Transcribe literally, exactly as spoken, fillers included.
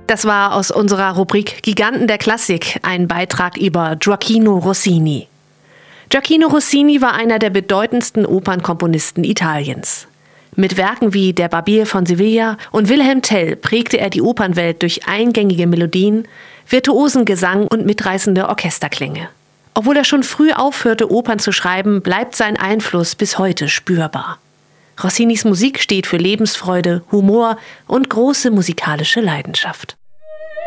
Das war aus unserer Rubrik Giganten der Klassik ein Beitrag über Gioachino Rossini. Gioachino Rossini war einer der bedeutendsten Opernkomponisten Italiens. Mit Werken wie Der Barbier von Sevilla und Wilhelm Tell prägte er die Opernwelt durch eingängige Melodien, virtuosen Gesang und mitreißende Orchesterklänge. Obwohl er schon früh aufhörte, Opern zu schreiben, bleibt sein Einfluss bis heute spürbar. Rossinis Musik steht für Lebensfreude, Humor und große musikalische Leidenschaft.